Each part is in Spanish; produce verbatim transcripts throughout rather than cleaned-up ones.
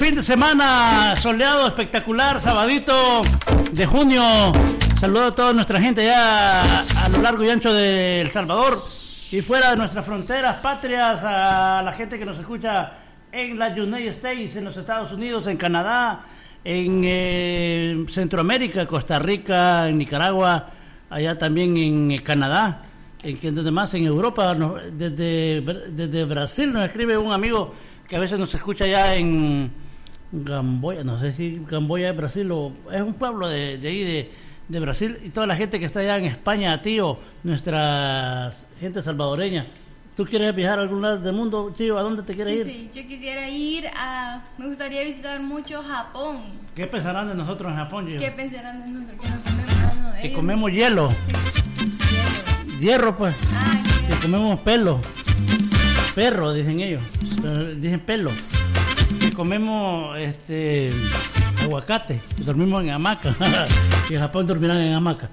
fin de semana soleado, espectacular, sabadito de junio. Saludo a toda nuestra gente ya a lo largo y ancho de El Salvador y fuera de nuestras fronteras patrias, a la gente que nos escucha en las United States, en los Estados Unidos, en Canadá, en eh, Centroamérica, Costa Rica, en Nicaragua, allá también en eh, Canadá, en que donde más en Europa, no, desde, desde Brasil nos escribe un amigo que a veces nos escucha allá en Gamboya, no sé si Gamboya es Brasil o es un pueblo de, de ahí de, de Brasil, y toda la gente que está allá en España, tío, nuestra gente salvadoreña. ¿Tú quieres viajar a algún lado del mundo, tío? ¿A dónde te quieres sí, ir? Sí, yo quisiera ir a... Me gustaría visitar mucho Japón. ¿Qué pensarán de nosotros en Japón, tío? ¿Qué pensarán de nosotros? Que no comemos, no, que ellos... comemos hielo. Hielo. Hierro, pues. Ah, que comemos pelo. Perro, dicen ellos. Pero dicen pelo. Que comemos este aguacate. Que dormimos en hamaca. Y en Japón dormirán en hamaca.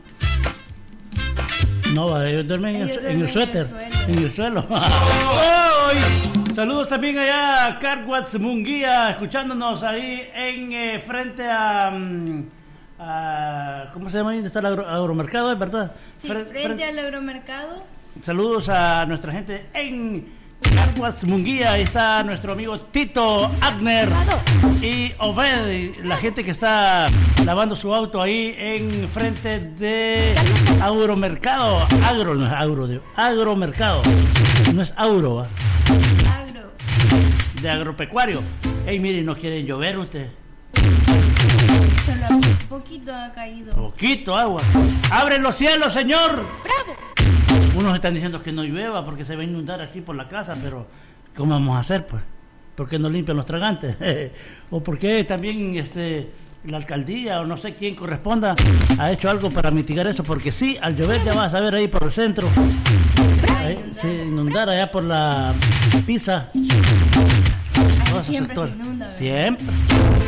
No, ellos duermen en, ellos el, duermen en el suéter. En el suelo. En el suelo. ¡Oh! Saludos también allá a Carguats Munguía, escuchándonos ahí en eh, frente a, a... ¿Cómo se llama ahí? ¿Dónde está el agro, agromercado? ¿Es verdad? Sí, Fre- frente, frente al agromercado. Saludos a nuestra gente en Carguas Munguía. Ahí está nuestro amigo Tito Agner y Obed, la gente que está lavando su auto ahí en frente de Agromercado. Agro, no es agro, digo, agromercado. No es auro, ¿va? Agro. De agropecuario. Ey, miren, no quieren llover usted. Solo un poquito ha caído. Poquito agua. ¡Abre los cielos, señor! ¡Bravo! Unos están diciendo que no llueva porque se va a inundar aquí por la casa, pero ¿cómo vamos a hacer, pues? ¿Por qué no limpian los tragantes? ¿O por qué también este, la alcaldía o no sé quién corresponda ha hecho algo para mitigar eso? Porque sí, al llover ya vas a ver ahí por el centro, ahí, se inundar allá por la Pisa. Siempre se inunda, ¿verdad? Siempre.